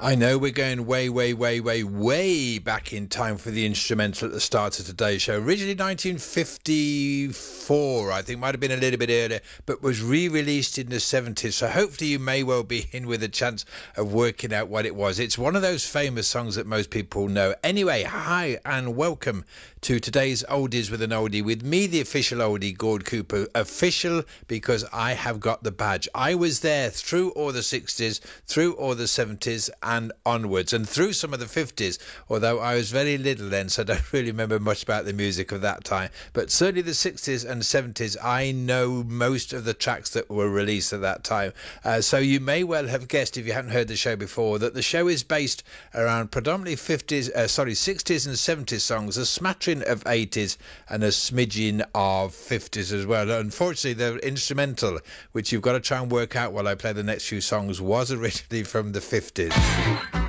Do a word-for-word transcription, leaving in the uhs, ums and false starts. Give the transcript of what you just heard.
I know we're going way, way, way, way, way back in time for the instrumental at the start of today's show. Originally nineteen fifty-four, I think, might have been a little bit earlier, but was re-released in the seventies. So hopefully you may well be in with a chance of working out what it was. It's one of those famous songs that most people know. Anyway, hi and welcome to today's Oldies with an Oldie with me, the official oldie, Gord Cooper. Official because I have got the badge. I was there through all the sixties, through all the seventies, and onwards, and through some of the fifties, although I was very little then, so I don't really remember much about the music of that time. But certainly the sixties and seventies, I know most of the tracks that were released at that time. Uh, so you may well have guessed, if you haven't heard the show before, that the show is based around predominantly fifties, uh, sorry, sixties and seventies songs, a smattering of eighties, and a smidgen of fifties as well. Unfortunately, the instrumental, which you've got to try and work out while I play the next few songs, was originally from the fifties.